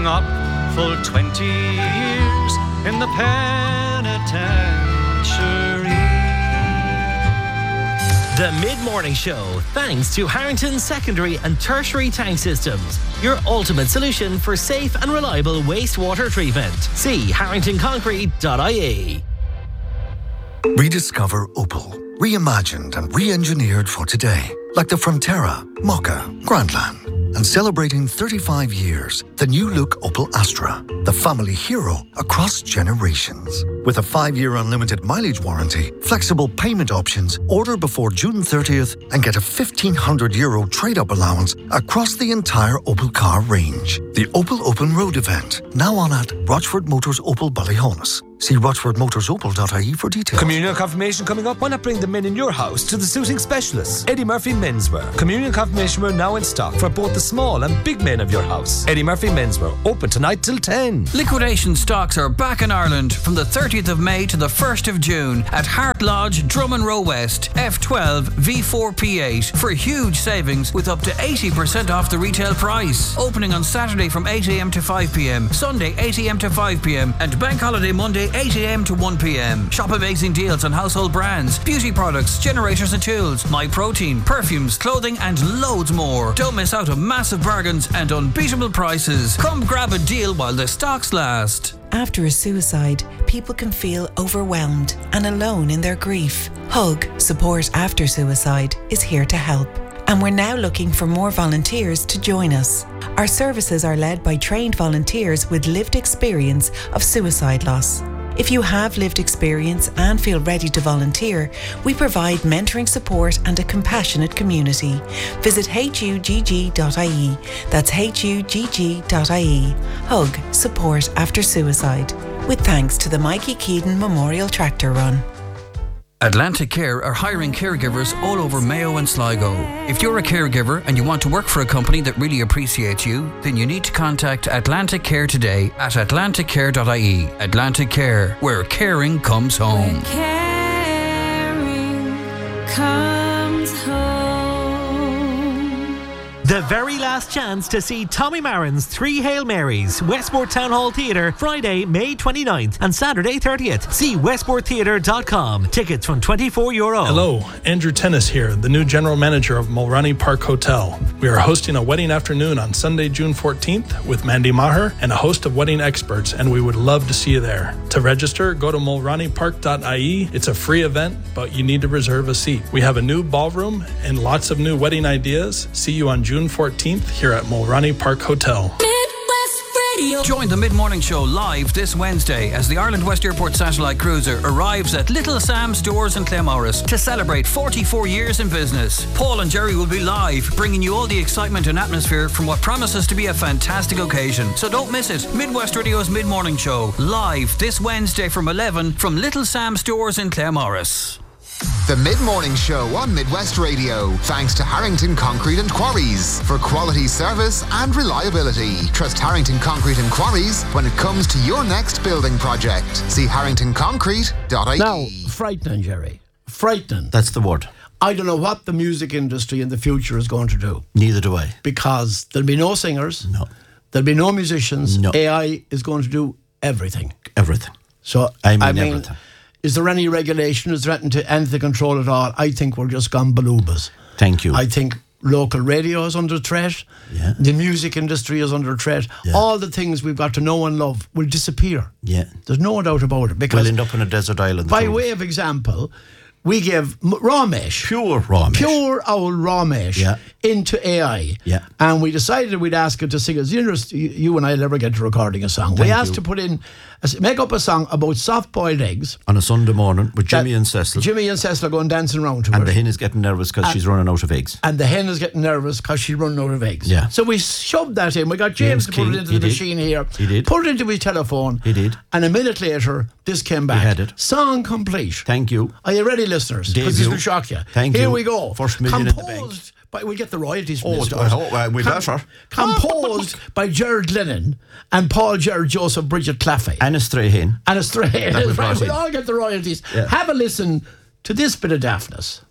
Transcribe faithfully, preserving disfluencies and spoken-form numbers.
Up full twenty years in the penitentiary. The Mid-Morning Show, thanks to Harrington Secondary and Tertiary Tank Systems, your ultimate solution for safe and reliable wastewater treatment. See harrington concrete dot I E. Rediscover Opel. Reimagined and re-engineered for today. Like the Frontera, Mokka, Grandland. And celebrating thirty-five years, the new look Opel Astra, the family hero across generations. With a five-year unlimited mileage warranty, flexible payment options, order before June thirtieth and get a fifteen hundred euro trade-up allowance across the entire Opel car range. The Opel Open Road event, now on at Rochford Motors Opel Ballyhonus. See rochford motors opel dot I E for details. Communion confirmation coming up. Why not bring the men in your house to the suiting specialists? Eddie Murphy Menswear. Communion confirmation wear now in stock for both the small and big men of your house. Eddie Murphy Menswear. Open tonight till ten. Liquidation stocks are back in Ireland from the thirtieth of May to the first of June at Hart Lodge, Drummond Row West, F twelve V four P eight for huge savings with up to eighty percent off the retail price. Opening on Saturday from eight a.m. to five p.m, Sunday eight a.m. to five p.m, and Bank Holiday Monday eight a.m. to one p.m. Shop amazing deals on household brands, beauty products, generators and tools, My Protein, perfumes, clothing and loads more. Don't miss out on massive bargains and unbeatable prices. Come grab a deal while the stocks last. After a suicide, people can feel overwhelmed and alone in their grief. Hug, Support After Suicide, is here to help. And we're now looking for more volunteers to join us. Our services are led by trained volunteers with lived experience of suicide loss. If you have lived experience and feel ready to volunteer, we provide mentoring support and a compassionate community. Visit H U G G dot I E. That's H U G G dot I E. Hug, Support After Suicide. With thanks to the Mikey Keaton Memorial Tractor Run. Atlantic Care are hiring caregivers all over Mayo and Sligo. If you're a caregiver and you want to work for a company that really appreciates you, then you need to contact Atlantic Care today at atlantic care dot I E. Atlantic Care, where caring comes home. Where caring comes home. The very last chance to see Tommy Marin's Three Hail Marys, Westport Town Hall Theatre, Friday, May twenty-ninth and Saturday thirtieth. See westport theatre dot com. Tickets from twenty-four euro. Hello, Andrew Tennis here, the new general manager of Mulroney Park Hotel. We are hosting a wedding afternoon on Sunday, June fourteenth with Mandy Maher and a host of wedding experts, and we would love to see you there. To register, go to mulroney park dot I E. It's a free event, but you need to reserve a seat. We have a new ballroom and lots of new wedding ideas. See you on June fourteenth here at Mulroney Park Hotel. Join the Mid-Morning Show live this Wednesday as the Ireland West Airport Satellite Cruiser arrives at Little Sam Stores in Claremorris to celebrate forty-four years in business. Paul and Jerry will be live, bringing you all the excitement and atmosphere from what promises to be a fantastic occasion. So don't miss it. Midwest Radio's Mid-Morning Show, live this Wednesday from eleven from Little Sam Stores in Claremorris. The Mid-Morning Show on Midwest Radio, thanks to Harrington Concrete and Quarries for quality service and reliability. Trust Harrington Concrete and Quarries when it comes to your next building project. See harrington concrete dot I E. Now, frightening, Jerry. Frightening. That's the word. I don't know what the music industry in the future is going to do. Neither do I. Because there'll be no singers. No. There'll be no musicians. No. A I is going to do everything. Everything. So, I mean, I mean everything. Is there any regulation? Is there anything to, anything to control it all? I think we're just gone balubas. Thank you. I think local radio is under threat. Yeah. The music industry is under threat. Yeah. All the things we've got to know and love will disappear. Yeah. There's no doubt about it. Because we'll end up in a desert island. By way of example, we gave raw mesh. Pure raw mesh. Pure old raw mesh yeah. into A I. Yeah. And we decided we'd ask it to sing us. You, you and I will never get to recording a song. Thank we asked you. to put in, make up a song about soft-boiled eggs. On a Sunday morning with Jimmy and Cecil. Jimmy and Cecil are going dancing around to And her. the hen is getting nervous because she's running out of eggs. And the hen is getting nervous because she's running out of eggs. Yeah. So we shoved that in. We got James, James to King, put it into he the did. machine here. He did. Put it into his telephone. He did. And a minute later, this came back. We had it. Song complete. Thank you. Are you ready, listeners? Because this will shock you. Thank Here you. we go. First million in the bank. Composed by, we'll get the royalties from Oh, this. I hope, uh, we better. Composed by Gerard Lennon and Paul Gerard Joseph Bridget Claffey. And a stray hen. And a stray hen. That we Right, brought we'll in. all get the royalties. Yeah. Have a listen to this bit of daftness.